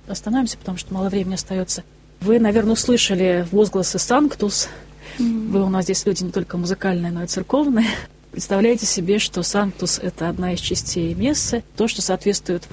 остановимся, потому что мало времени остается. Вы, наверное, услышали возгласы «Санктус». Вы у нас здесь люди не только музыкальные, но и церковные. Представляете себе, что «Санктус» — это одна из частей мессы, то, что соответствует